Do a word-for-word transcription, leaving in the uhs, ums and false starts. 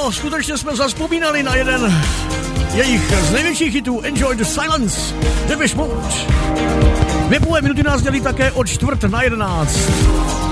Ano, skutečně jsme zazpomínali na jeden jejich z největších hitů Enjoy the Silence, Depeche Mode. Dvě půl minuty nás dělí také od čtvrt na jedenáct.